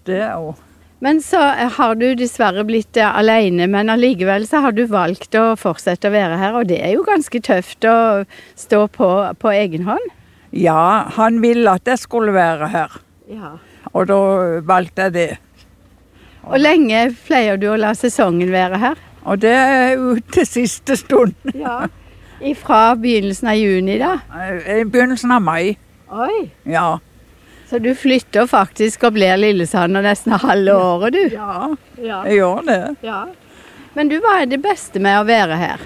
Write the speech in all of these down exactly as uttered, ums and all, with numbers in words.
det er jo. Men så har du dessverre blitt alene, men allikevel så har du valgt å fortsette å være her, og det er jo ganske tøft å stå på, på egen hånd. Ja, han ville at jeg skulle være her, Ja. og da valgte jeg det. Og lenge pleier du å la sesongen være her? Og det er jo til siste stund. Ja. Fra begynnelsen av juni da? I begynnelsen av mai, Oi! ja. Så du flytter faktisk og blir Lillesander nesten halve året, du? Ja, Ja. jeg gjør det. Ja. Men du, hva er det beste med å være her?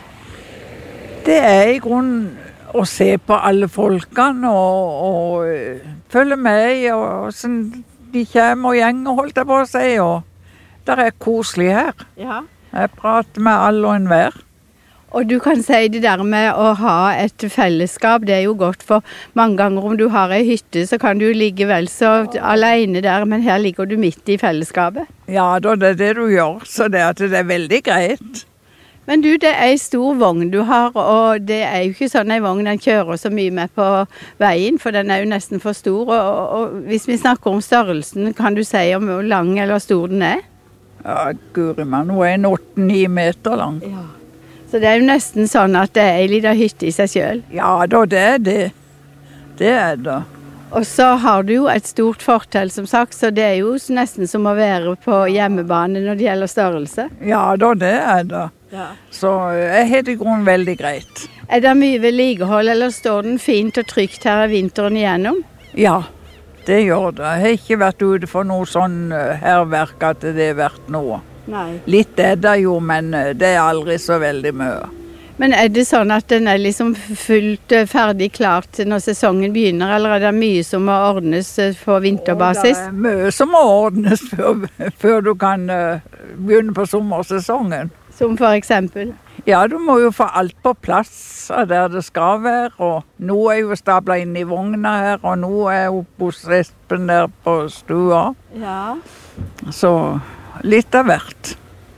Det er i grunnen å se på alle folkene og, og øh, følge med i og hvordan de kommer og gjenger, holdt jeg på å si. Og det er koselig her. Ja. Jeg prater med alle og enhver. Og du kan si det der med å ha et fellesskap, det er jo godt, for mange ganger om du har ei hytte, så kan du ligge vel så alene der, men her ligger du midt i fellesskapet. Ja, da, det er det du gjør, så det, at det er veldig greit. Men du, det er en stor vogn du har, og det er jo ikke sånn en vogn den kjører så mye med på veien, for den er jo nesten for stor, og, og hvis vi snakker om størrelsen, kan du si om hvor lang eller stor den er? Ja, guri man, nå er den åtte ni meter lang. Ja. Så det er jo nesten sånn at det er en liten hytte i seg selv. Ja, da, det er det. Det er det. Og så har du jo et stort fortell, som sagt, så det er jo nesten som å være på hjemmebane når det gjelder størrelse. Ja, da, det er det. Ja. Så jeg har det i grunnen veldig greit. Er det mye vedlikehold, eller står den fint og trygt her vinteren igjennom? Ja, det gjør det. Jeg har ikke vært ute for noe sånn herverk at det har vært noe. Nei. Litt er det jo, men det er aldri så veldig mye. Men er det sånn at den er liksom fullt ferdig klart når sesongen begynner, eller er det mye som må ordnes på vinterbasis? Og det er mye som må ordnes før, før du kan uh, begynne på sommersesongen. Som for eksempel? Ja, du må jo få alt på plass der det skal være, og nå er jo stablet inn i vogna her, og nå er jo hos Espen der på stua. Ja. Så litt av hvert.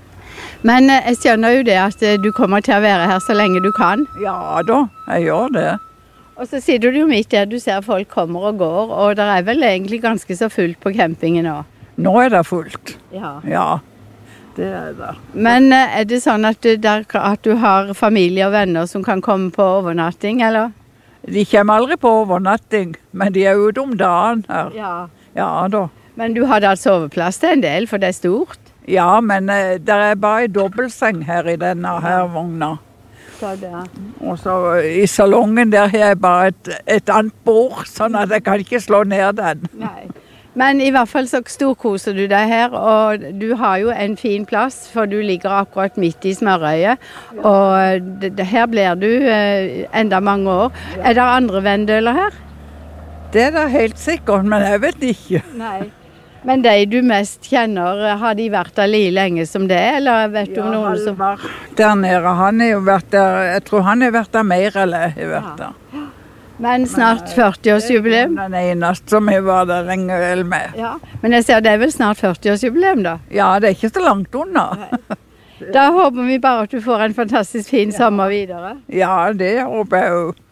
Men jeg skjønner jo det at du kommer til å være her så lenge du kan. Ja da, jeg gjør det. Og så sitter du jo midt der du ser folk kommer og går, og det er vel egentlig ganske så fullt på campingen nå. Nå er det fullt. Ja. Ja, det er det. Men er det sånn at du, der, at du har familie og venner som kan komme på overnatting, eller? De kommer aldri på overnatting, men de er ute om dagen her. Ja. Ja da. Men du hadde altså soveplass til en del, for det er stort? Ja, men uh, det er bare en dobbeltseng her i denne her vogna. Så det. Og så uh, i salongen der har jeg bare et, et annet bord, sånn at jeg kan ikke slå ned den. Nei. Men i hvert fall så storkoser du deg her, og du har jo en fin plass, for du ligger akkurat midt i smørøyet, og det, det, her blir du uh, enda mange år. Ja. Er det andre vendøler her? Det er det helt sikkert, men jeg vet ikke. Nei. Men de du mest kjenner, har de vært der like lenge som det, eller vet du om noen som... Ja, der nede, han har jo vært der, jeg tror han har vært der mer, eller jeg har vært der. Ja. Men snart førtiårsjubileum? Det er den eneste som har vært der lenge vel med. Ja. Men jeg ser det er vel snart førtiårsjubileum da? Ja, det er ikke så langt unna. Da håper vi bare at du får en fantastisk fin sommer videre. Ja, det håper jeg jo.